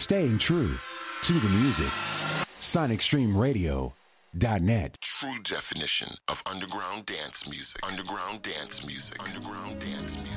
staying true to the music. SonicStreamRadio.net. True definition of underground dance music. Underground dance music. Underground dance music.